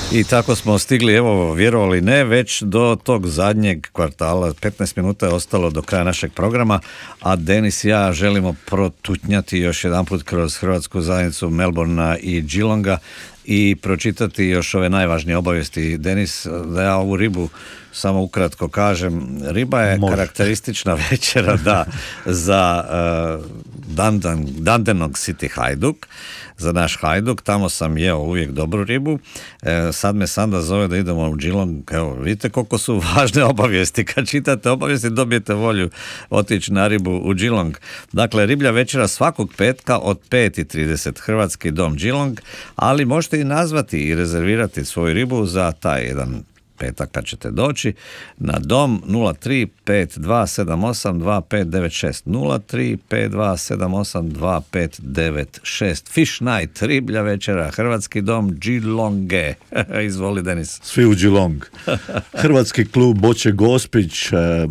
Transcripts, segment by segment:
I tako smo stigli, evo, vjerovali ne, već do tog zadnjeg kvartala. 15 minuta je ostalo do kraja našeg programa, a Denis i ja želimo protutnjati još jedanput kroz hrvatsku zajednicu Melbournea i Geelonga i pročitati još ove najvažnije obavijesti. Denis, da ja ovu ribu samo ukratko kažem, riba je karakteristična večera za Dandenong City Hajduk, za naš Hajduk. Tamo sam jeo uvijek dobru ribu. Sad me Sanda zove da idemo u Geelong. Evo, vidite koliko su važne obavijesti. Kad čitate obavijesti dobijete volju otići na ribu u Geelong. Dakle, riblja večera svakog petka od 5:30, Hrvatski dom Geelong, ali možete i nazvati i rezervirati svoju ribu za taj jedan petak kad ćete doći na dom 03-5278-2596 03-5278-2596 Fish Night, riblja večera, Hrvatski dom Geelonge. Izvoli, Denis. Svi u Geelong. Hrvatski klub Boće Gospić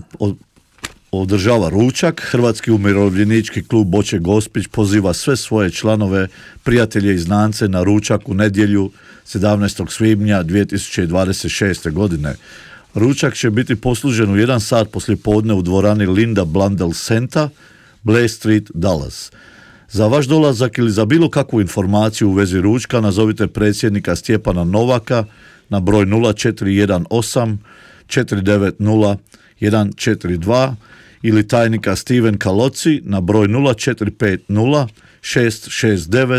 održava ručak. Hrvatski umirovljenički klub Boće Gospić poziva sve svoje članove, prijatelje i znance na ručak u nedjelju 17. svibnja 2026. godine. Ručak će biti poslužen u 1 sat poslijepodne u dvorani Linda Blundell Center, Blair Street, Dallas. Za vaš dolazak ili za bilo kakvu informaciju u vezi ručka nazovite predsjednika Stjepana Novaka na broj 0418 490 142 ili tajnika Steven Kaloci na broj 0450 669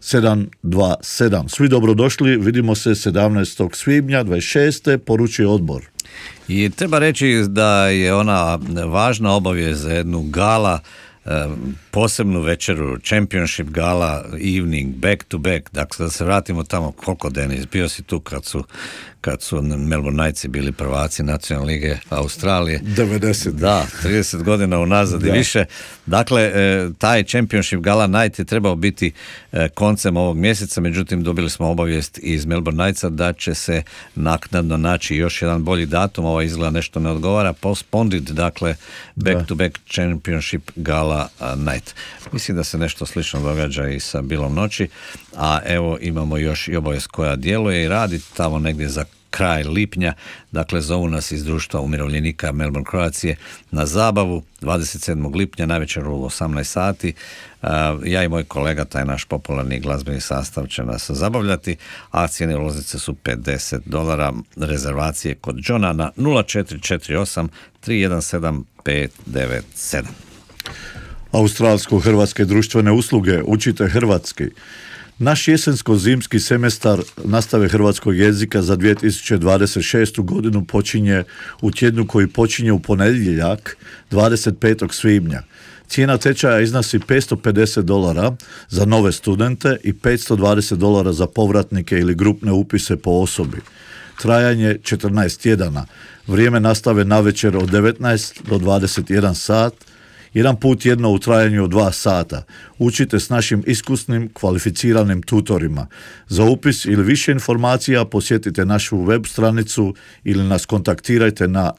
727. Svi dobrodošli, vidimo se 17. svibnja 26. poručuje odbor. I treba reći da je ona važna obavijest za jednu gala, posebnu večeru, Championship gala, evening, back to back. Dakle, da se vratimo tamo, koliko, Denis, bio si tu kad su Melbourne Knightsi bili prvaci nacionalne lige Australije. 90. Da, 30 godina unazad i više. Dakle, taj Championship Gala Night je trebao biti koncem ovog mjeseca, međutim dobili smo obavijest iz Melbourne Knightsa da će se naknadno naći još jedan bolji datum. Ovo izgleda nešto ne odgovara. Postponed, dakle, back to back Championship Gala Night. Mislim da se nešto slično događa i sa Bilom noći, a evo imamo još i obavijest koja djeluje i radi tamo negdje za kraj lipnja. Dakle, zovu nas iz društva umirovljenika Melbourne Croacije na zabavu 27. lipnja navečer u 18 sati. Ja i moj kolega, taj naš popularni glazbeni sastav, će nas zabavljati, a cijene ulaznice su $50. Rezervacije kod Johna na 0448 317 597. Australsko-hrvatske društvene usluge, učite hrvatski. Naš jesensko-zimski semestar nastave hrvatskog jezika za 2026. godinu počinje u tjednu koji počinje u ponedjeljak 25. svibnja. Cijena tečaja iznosi $550 za nove studente i $520 za povratnike ili grupne upise po osobi. Trajanje 14 tjedana. Vrijeme nastave navečer od 19 do 21 sat. Jedan put jedno u trajanju od 2 sata. Učite s našim iskusnim, kvalificiranim tutorima. Za upis ili više informacija posjetite našu web stranicu ili nas kontaktirajte na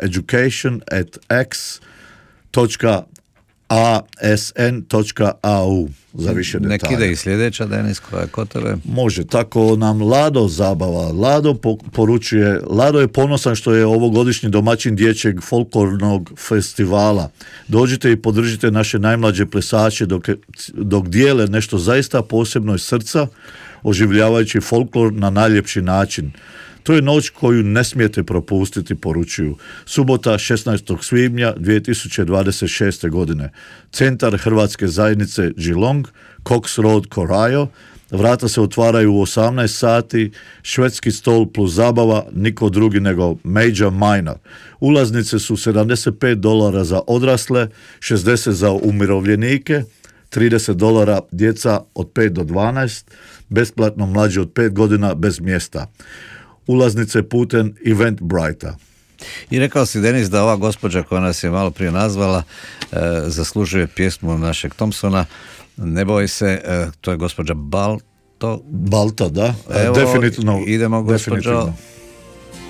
education@x.asn.au za više detalja. Nek ide i sljedeća, Denis, koja je kod tebe. Može, tako nam Lado zabava. Lado poručuje, Lado je ponosan što je ovogodišnji domaćin dječjeg folklornog festivala. Dođite i podržite naše najmlađe plesače dok dijele nešto zaista posebno iz srca, oživljavajući folklor na najljepši način. To je noć koju ne smijete propustiti, poručuju. Subota 16. svibnja 2026. godine. Centar Hrvatske zajednice Geelong, Cox Road, Corio. Vrata se otvaraju u 18 sati, švedski stol plus zabava, niko drugi nego Major Minor. Ulaznice su $75 za odrasle, 60 za umirovljenike, $30 djeca od 5 do 12, besplatno mlađi od 5 godina bez mjesta. Ulaznice putem Eventbrite-a. I rekao si, Denis, da ova gospođa koja nas je malo prije nazvala zaslužuje pjesmu našeg Thompsona. Ne boj se, to je gospođa Balta, da. Evo, definitivno. Idemo, gospođo.